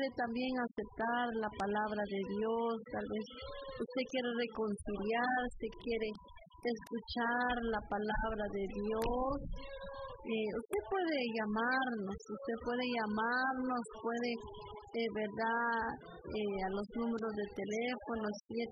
quiere también aceptar la palabra de Dios, tal vez usted quiere reconciliarse, quiere escuchar la palabra de Dios, usted puede llamarnos, puede, a los números de teléfono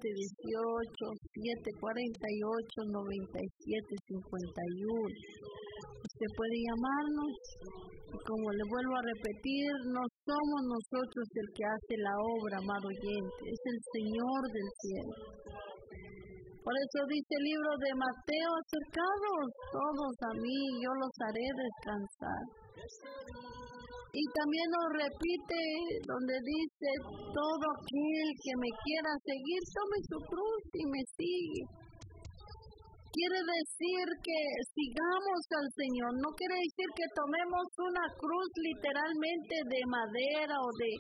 718-748-9751. Usted puede llamarnos, y como le vuelvo a repetir, no somos nosotros el que hace la obra, amado oyente, es el Señor del cielo. Por eso dice el libro de Mateo: acercados todos a mí, yo los haré descansar. Y también nos repite donde dice: todo aquel que me quiera seguir, tome su cruz y me sigue. Quiere decir que sigamos al Señor, no quiere decir que tomemos una cruz literalmente de madera o de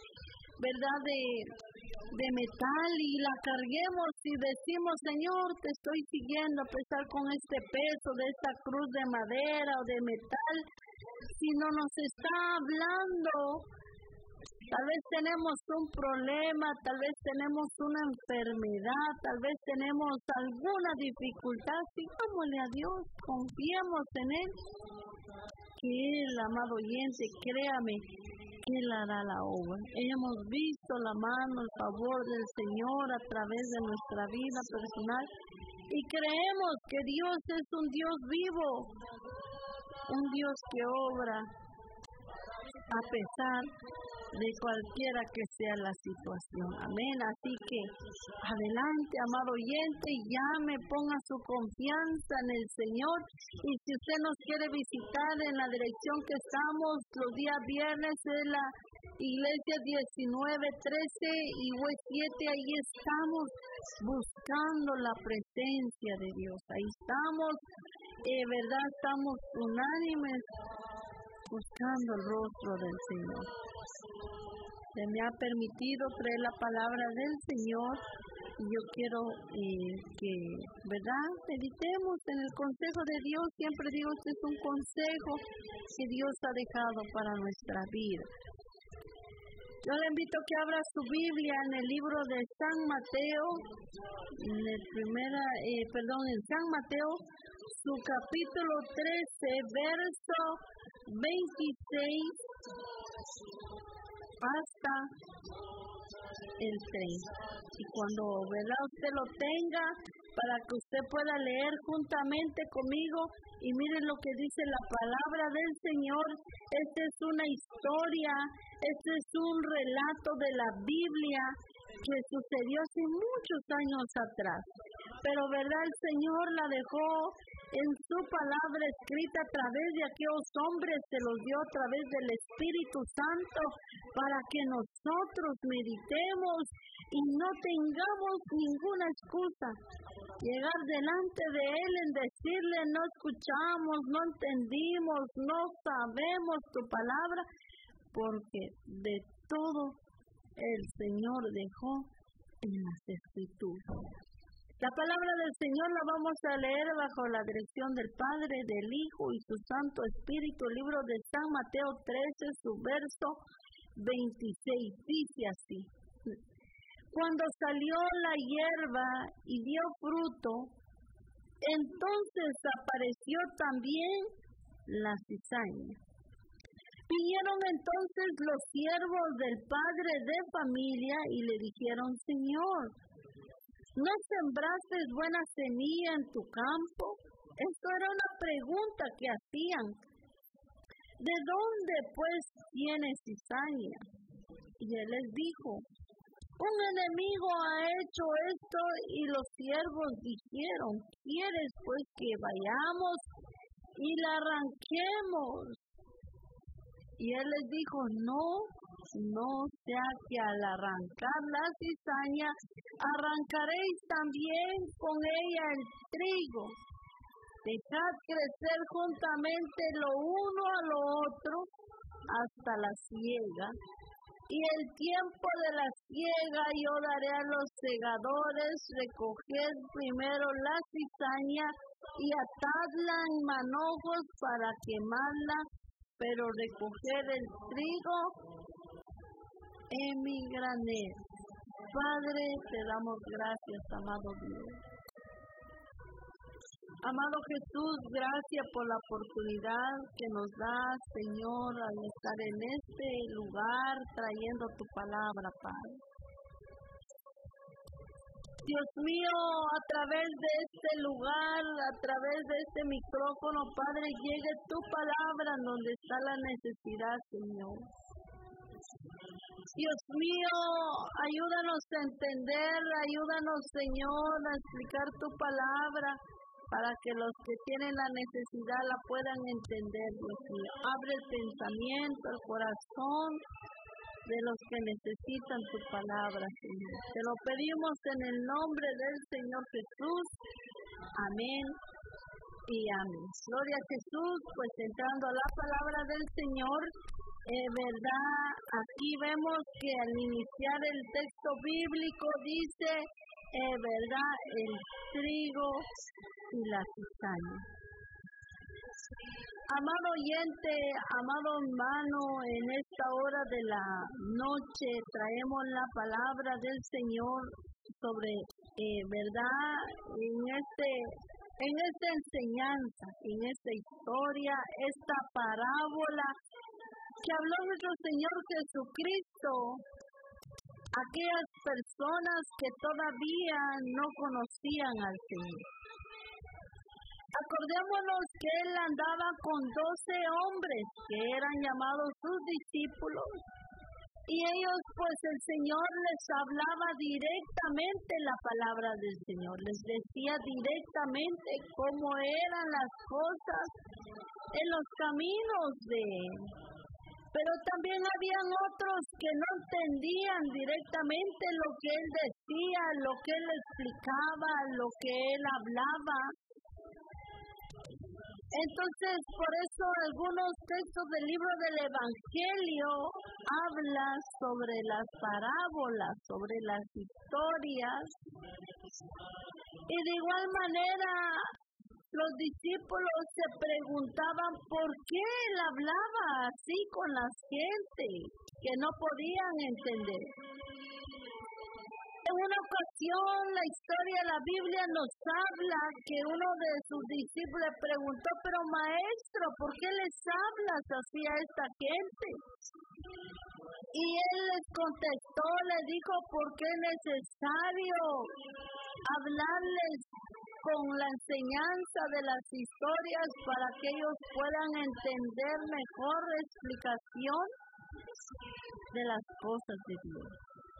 metal y la carguemos y decimos: Señor, te estoy siguiendo a pesar con este peso de esta cruz de madera o de metal, sino nos está hablando. Tal vez tenemos un problema, tal vez tenemos una enfermedad, tal vez tenemos alguna dificultad. Sigámosle a Dios, confiemos en Él, que Él, amado oyente, créame, que Él hará la obra. Hemos visto la mano, el favor del Señor a través de nuestra vida personal y creemos que Dios es un Dios vivo, un Dios que obra a pesar de cualquiera que sea la situación. Amén. Así que adelante, amado oyente, llame, ponga su confianza en el Señor. Y si usted nos quiere visitar en la dirección que estamos los días viernes en la iglesia 1913 y West 7, ahí estamos buscando la presencia de Dios. Ahí estamos, estamos unánimes buscando el rostro del Señor. Se me ha permitido traer la palabra del Señor y yo quiero que, meditemos en el consejo de Dios. Siempre digo, este es un consejo que Dios ha dejado para nuestra vida. Yo le invito a que abra su Biblia en el libro de San Mateo, en San Mateo, su capítulo 13, verso 26 hasta el 30. Y cuando usted lo tenga, para que usted pueda leer juntamente conmigo, y miren lo que dice la palabra del Señor. Esta es una historia, este es un relato de la Biblia que sucedió hace muchos años atrás. Pero el Señor la dejó en su palabra escrita a través de aquellos hombres, se los dio a través del Espíritu Santo, para que nosotros meditemos y no tengamos ninguna excusa. Llegar delante de Él en decirle: no escuchamos, no entendimos, no sabemos tu palabra, porque de todo el Señor dejó en las Escrituras. La palabra del Señor la vamos a leer bajo la dirección del Padre, del Hijo y su Santo Espíritu. El libro de San Mateo 13, su verso 26, dice así: cuando salió la hierba y dio fruto, entonces apareció también la cizaña. Vinieron entonces los siervos del padre de familia y le dijeron: Señor, ¿no sembraste buena semilla en tu campo? Esto era una pregunta que hacían. ¿De dónde pues tiene cizaña? Y él les dijo: un enemigo ha hecho esto. Y los siervos dijeron: ¿quieres pues que vayamos y la arranquemos? Y él les dijo: no sea que al arrancar la cizaña arrancaréis también con ella el trigo. Dejad crecer juntamente lo uno a lo otro hasta la siega. Y el tiempo de la siega yo daré a los segadores: recoged primero la cizaña y atadla en manojos para quemarla, pero recoger el trigo en mi granero. Padre, te damos gracias, amado Dios. Amado Jesús, gracias por la oportunidad que nos das, Señor, al estar en este lugar trayendo tu palabra, Padre. Dios mío, a través de este lugar, a través de este micrófono, Padre, llegue tu palabra donde está la necesidad, Señor. Dios mío, ayúdanos a entender, ayúdanos, Señor, a explicar tu palabra para que los que tienen la necesidad la puedan entender, Dios mío. Abre el pensamiento, el corazón de los que necesitan tu palabra, Señor. Te lo pedimos en el nombre del Señor Jesús. Amén y amén. Gloria a Jesús, pues entrando a la palabra del Señor, verdad, aquí vemos que al iniciar el texto bíblico dice, verdad, el trigo y la cizaña. Amado oyente, amado hermano, en esta hora de la noche traemos la palabra del Señor sobre, verdad, en esta enseñanza, en esta historia, esta parábola que habló nuestro Señor Jesucristo, aquellas personas que todavía no conocían al Señor. Acordémonos que Él andaba con 12 hombres que eran llamados sus discípulos y ellos, pues el Señor les hablaba directamente la palabra del Señor, les decía directamente cómo eran las cosas en los caminos de Él. Pero también habían otros que no entendían directamente lo que Él decía, lo que Él explicaba, lo que Él hablaba. Entonces, por eso algunos textos del libro del Evangelio hablan sobre las parábolas, sobre las historias. Y de igual manera, los discípulos se preguntaban por qué Él hablaba así con la gente, que no podían entender. En una ocasión, la historia de la Biblia nos habla que uno de sus discípulos preguntó, pero maestro, ¿por qué les hablas así a esta gente? Y él les contestó, le dijo, porque es necesario hablarles con la enseñanza de las historias para que ellos puedan entender mejor la explicación de las cosas de Dios.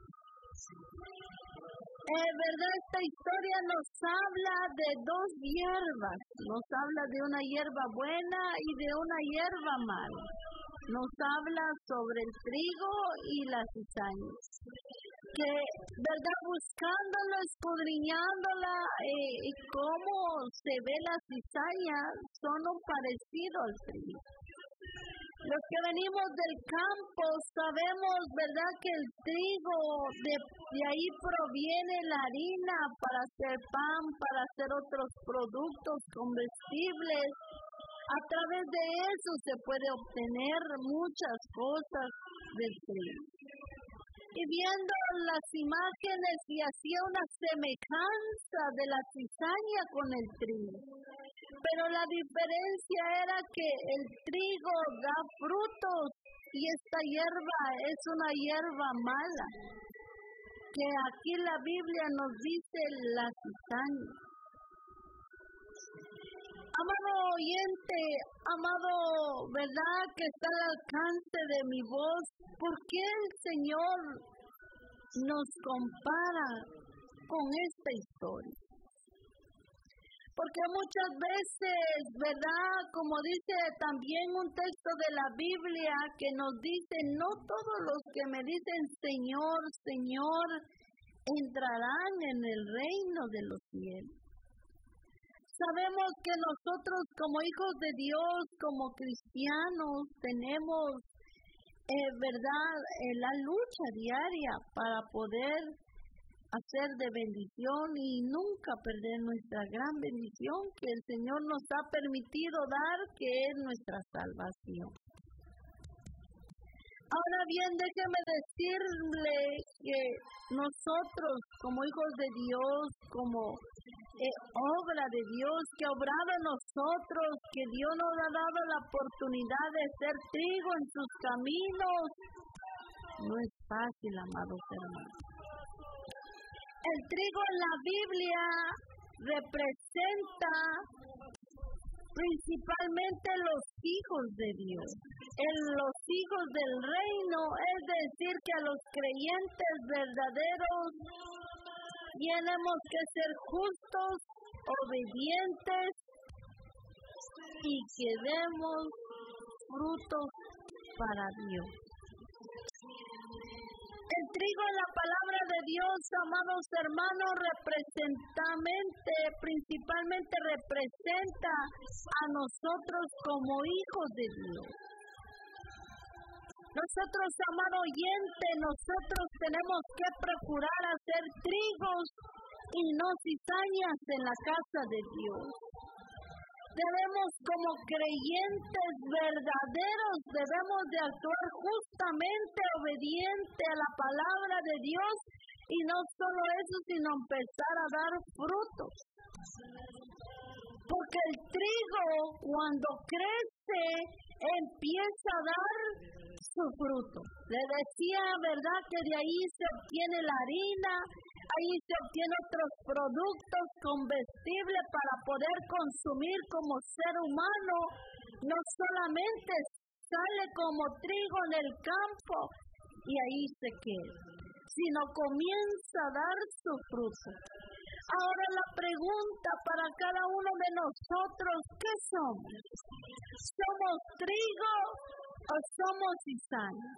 ¿Verdad? Esta historia nos habla de dos hierbas, nos habla de una hierba buena y de una hierba mala. Nos habla sobre el trigo y la cizaña. Que, ¿verdad? Buscándola, escudriñándola y cómo se ve la cizaña, son un parecido al trigo. Los que venimos del campo sabemos, ¿verdad?, que el trigo, de ahí proviene la harina para hacer pan, para hacer otros productos comestibles. A través de eso se puede obtener muchas cosas del trigo. Y viendo las imágenes y hacía una semejanza de la cizaña con el trigo. Pero la diferencia era que el trigo da frutos y esta hierba es una hierba mala, que aquí la Biblia nos dice la cizaña. Amado oyente, amado, ¿verdad?, que está al alcance de mi voz, ¿por qué el Señor nos compara con esta historia? Porque muchas veces, ¿verdad?, como dice también un texto de la Biblia que nos dice, no todos los que me dicen Señor, Señor, entrarán en el reino de los cielos. Sabemos que nosotros como hijos de Dios, como cristianos, tenemos, ¿verdad?, la lucha diaria para poder hacer de bendición y nunca perder nuestra gran bendición que el Señor nos ha permitido dar, que es nuestra salvación. Ahora bien, déjeme decirle que nosotros, como hijos de Dios, como obra de Dios, que ha obrado en nosotros, que Dios nos ha dado la oportunidad de ser trigo en sus caminos, no es fácil, amados hermanos. El trigo en la Biblia representa principalmente los hijos de Dios, los hijos del reino, es decir, que a los creyentes verdaderos tenemos que ser justos, obedientes y que demos frutos para Dios. El trigo en la palabra de Dios, amados hermanos, principalmente representa a nosotros como hijos de Dios. Nosotros, amado oyente, nosotros tenemos que procurar hacer trigos y no cizañas en la casa de Dios. Debemos, como creyentes verdaderos, debemos de actuar justamente, obediente a la palabra de Dios, y no solo eso, sino empezar a dar frutos. Porque el trigo, cuando crece, empieza a dar su fruto. Le decía, ¿verdad?, que de ahí se obtiene la harina, ahí se obtienen otros productos comestibles para poder consumir como ser humano. No solamente sale como trigo en el campo y ahí se queda, sino comienza a dar su fruto. Ahora la pregunta para cada uno de nosotros, ¿qué somos? ¿Somos trigo o somos cizaña?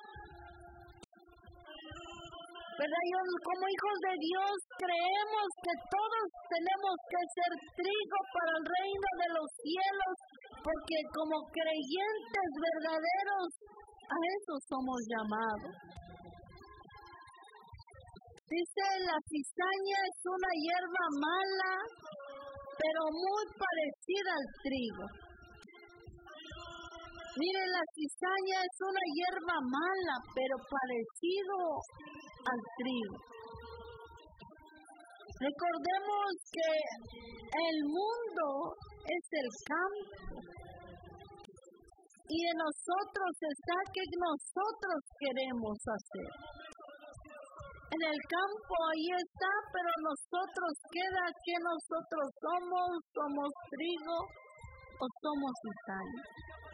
¿Verdad? Como hijos de Dios creemos que todos tenemos que ser trigo para el reino de los cielos, porque como creyentes verdaderos a eso somos llamados. Dice, la cizaña es una hierba mala, pero muy parecida al trigo. Miren, la cizaña es una hierba mala, pero parecido al trigo. Recordemos que el mundo es el campo y de nosotros está que nosotros queremos hacer. En el campo ahí está, pero nosotros queda que nosotros somos trigo o somos cizaña.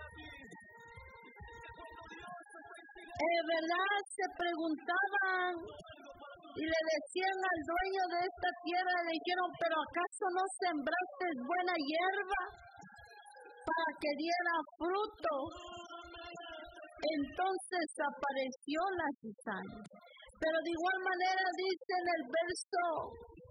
¿Verdad? Se preguntaban y le decían al dueño de esta tierra, le dijeron, ¿pero acaso no sembraste buena hierba para que diera fruto? Entonces apareció la cizaña. Pero de igual manera dice en el verso